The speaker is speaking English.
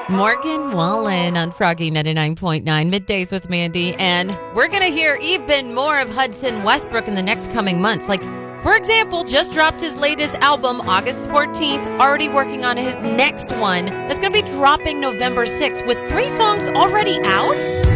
Morgan Wallen on Froggy 99.9 Middays with Mandy. And we're going to hear even more of Hudson Westbrook in the next coming months. Like, for example, just dropped his latest album August 14th, already working on his next one that's going to be dropping November 6th with 3 songs already out.